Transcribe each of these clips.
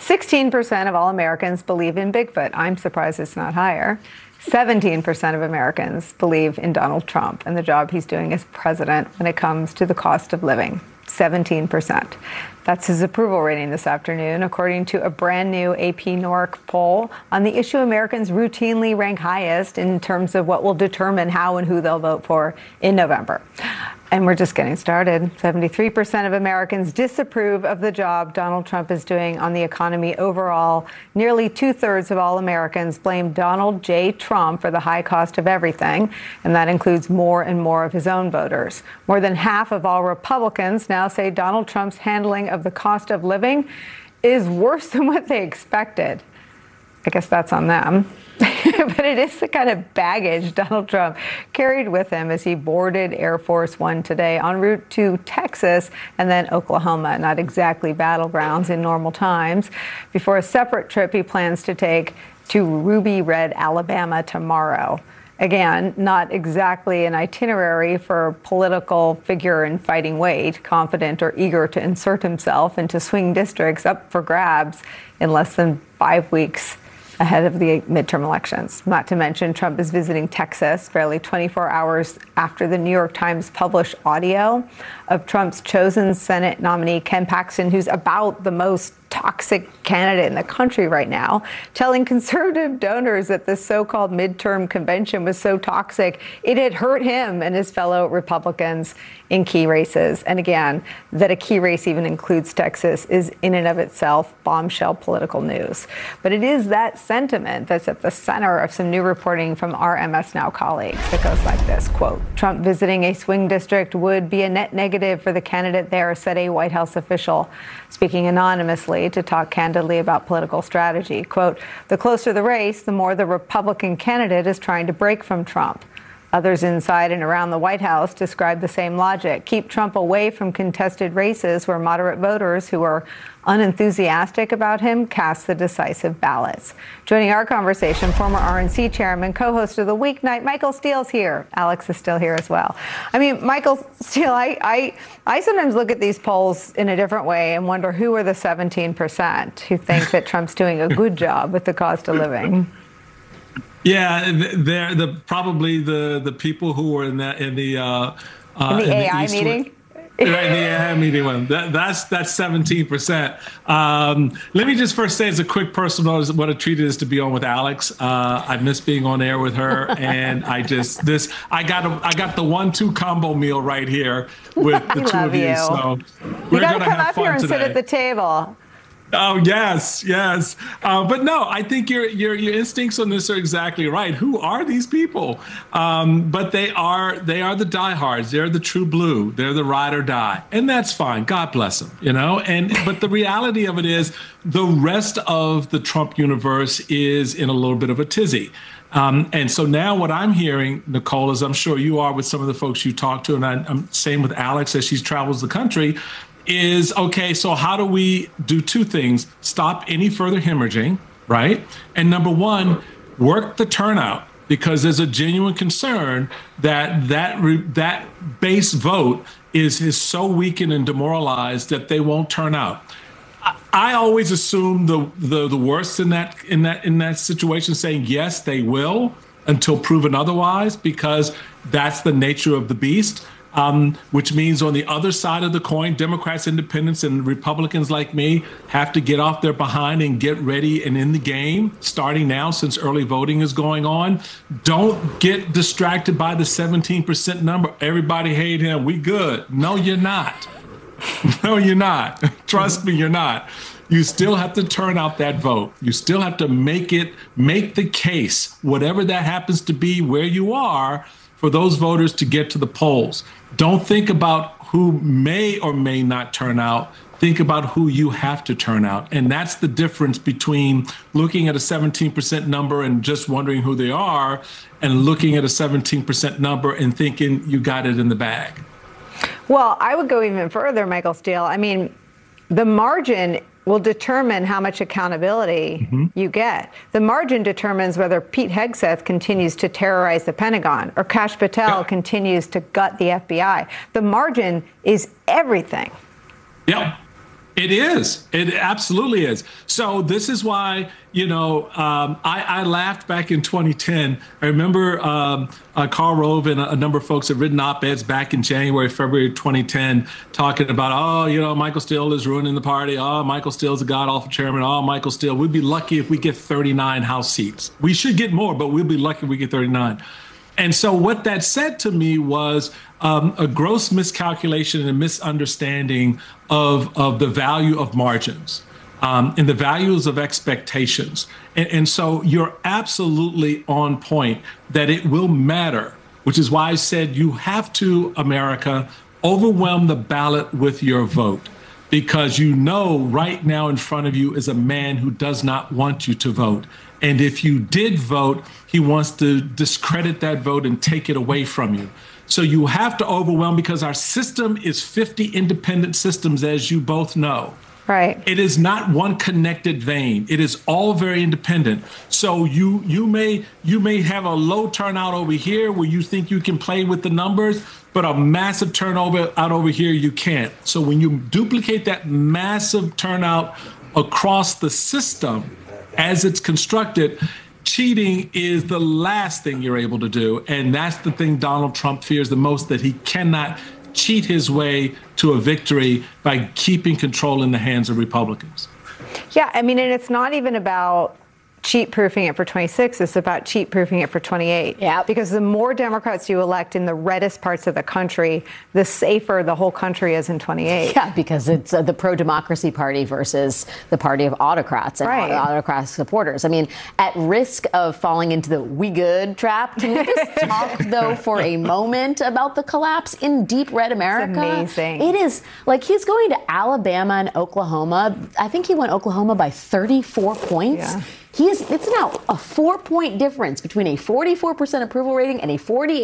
16% of all Americans believe in Bigfoot. I'm surprised it's not higher. 17% of Americans believe in Donald Trump and the job he's doing as president when it comes to the cost of living. 17%. That's his approval rating this afternoon, according to a brand new AP NORC poll on the issue Americans routinely rank highest in terms of what will determine how and who they'll vote for in November. And we're just getting started. 73% of Americans disapprove of the job Donald Trump is doing on the economy overall. Nearly 2/3 of all Americans blame Donald J. Trump for the high cost of everything, and that includes more and more of his own voters. More than half of all Republicans now say Donald Trump's handling of the cost of living is worse than what they expected. I guess that's on them. But it is the kind of baggage Donald Trump carried with him as he boarded Air Force One today en route to Texas and then Oklahoma, not exactly battlegrounds in normal times, before a separate trip he plans to take to Ruby Red, Alabama tomorrow. Again, not exactly an itinerary for a political figure in fighting weight, confident or eager to insert himself into swing districts up for grabs in less than 5 weeks ahead of the midterm elections. Not to mention, Trump is visiting Texas barely 24 hours after the New York Times published audio of Trump's chosen Senate nominee, Ken Paxton, who's about the most toxic candidate in the country right now, telling conservative donors that this so-called midterm convention was so toxic, it had hurt him and his fellow Republicans in key races. And again, that a key race even includes Texas is in and of itself bombshell political news. But it is that sentiment that's at the center of some new reporting from our MS Now colleagues that goes like this, quote, Trump visiting a swing district would be a net negative for the candidate there, said a White House official, speaking anonymously to talk candidly about political strategy. Quote, the closer the race, the more the Republican candidate is trying to break from Trump. Others inside and around the White House describe the same logic. Keep Trump away from contested races where moderate voters who are unenthusiastic about him cast the decisive ballots. Joining our conversation, former RNC chairman, co-host of the weeknight, Michael Steele's here. Alex is still here as well. I mean, Michael Steele, I sometimes look at these polls in a different way and wonder who are the 17% who think that Trump's doing a good job with the cost of living. Yeah, they're probably the people who were in the AI meeting. Right, the AI meeting one. That's 17%. Let me just first say, as a quick personal note, what a treat it is to be on with Alex. I miss being on air with her, and I got the 1-2 combo meal right here with the two of you. So we're gonna come up here and sit at the table. Oh, yes. But no, I think your instincts on this are exactly right. Who are these people? But they are the diehards. They're the true blue. They're the ride or die. And that's fine. God bless them, but the reality of it is the rest of the Trump universe is in a little bit of a tizzy. And so now what I'm hearing, Nicole, as I'm sure you are with some of the folks you talk to, and I'm same with Alex as she travels the country, is, okay, so how do we do two things? Stop any further hemorrhaging, right? And number one, work the turnout, because there's a genuine concern that base vote is so weakened and demoralized that they won't turn out. I always assume the worst in that situation, saying yes, they will until proven otherwise, because that's the nature of the beast. Which means on the other side of the coin, Democrats, independents, and Republicans like me have to get off their behind and get ready and in the game starting now, since early voting is going on. Don't get distracted by the 17% number. Everybody hate him. We good. No, you're not. No, you're not. Trust me, you're not. You still have to turn out that vote. You still have to make the case, whatever that happens to be where you are, for those voters to get to the polls. Don't think about who may or may not turn out. Think about who you have to turn out. And that's the difference between looking at a 17% number and just wondering who they are, and looking at a 17% number and thinking you got it in the bag. Well, I would go even further, Michael Steele. I mean, the margin will determine how much accountability you get. The margin determines whether Pete Hegseth continues to terrorize the Pentagon or Kash Patel continues to gut the FBI. The margin is everything. Yeah. It is. It absolutely is. So this is why, I laughed back in 2010. I remember Karl Rove and a number of folks had written op-eds back in January, February 2010, talking about, Michael Steele is ruining the party. Oh, Michael Steele's a god-awful chairman. Oh, Michael Steele, we'd be lucky if we get 39 House seats. We should get more, but we'll be lucky if we get 39. And so what that said to me was a gross miscalculation and a misunderstanding of the value of margins and the values of expectations. And so you're absolutely on point that it will matter, which is why I said you have to, America, overwhelm the ballot with your vote. Because right now in front of you is a man who does not want you to vote. And if you did vote, he wants to discredit that vote and take it away from you. So you have to overwhelm, because our system is 50 independent systems, as you both know. Right. It is not one connected vein. It is all very independent. So you may have a low turnout over here where you think you can play with the numbers, but a massive turnover out over here you can't. So when you duplicate that massive turnout across the system as it's constructed, cheating is the last thing you're able to do. And that's the thing Donald Trump fears the most, that he cannot cheat his way to a victory by keeping control in the hands of Republicans. Yeah, I mean, and it's not even about cheat-proofing it for 26, it's about cheat-proofing it for 28. Yeah. Because the more Democrats you elect in the reddest parts of the country, the safer the whole country is in 28. Yeah, because it's the pro-democracy party versus the party of autocrats and autocrat supporters. I mean, at risk of falling into the we good trap, can we just talk, though, for a moment about the collapse in deep red America? It's amazing. It is. Like, he's going to Alabama and Oklahoma. I think he won Oklahoma by 34 points. Yeah. It's now a 4-point difference between a 44% approval rating and a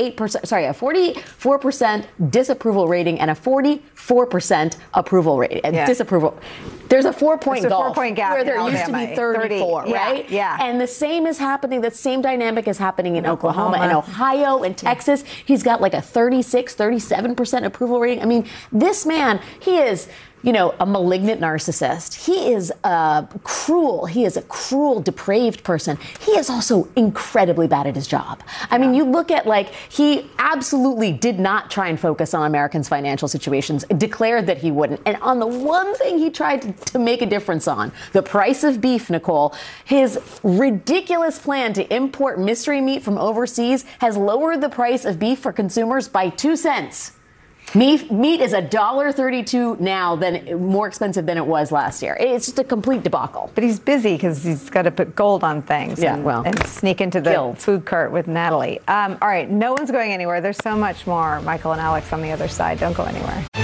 44% disapproval rating and a 44% approval rating. Disapproval. There's a 4-point gulf. There's a 4-point gap where there in used to be 34, right? Yeah. And the same is happening. The same dynamic is happening in Oklahoma and Ohio and Texas. He's got like a 37% approval rating. I mean, this man, he is, a malignant narcissist. He is cruel. He is a cruel, depraved person. He is also incredibly bad at his job. I mean, you look at, he absolutely did not try and focus on Americans' financial situations, declared that he wouldn't. And on the one thing he tried to make a difference on, the price of beef, Nicole, his ridiculous plan to import mystery meat from overseas has lowered the price of beef for consumers by 2 cents. Meat is $1.32 now, more expensive than it was last year. It's just a complete debacle. But he's busy because he's got to put gold on things and sneak into the food cart with Natalie. All right, no one's going anywhere. There's so much more. Michael and Alex on the other side. Don't go anywhere.